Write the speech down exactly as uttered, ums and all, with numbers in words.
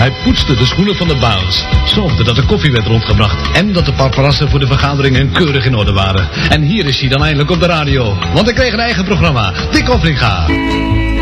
Hij poetste de schoenen van de baas, zorgde dat de koffie werd rondgebracht en dat de paparazzen voor de vergaderingen keurig in orde waren. En hier is hij dan eindelijk op de radio, want hij kreeg een eigen programma, Dick Hoffinga.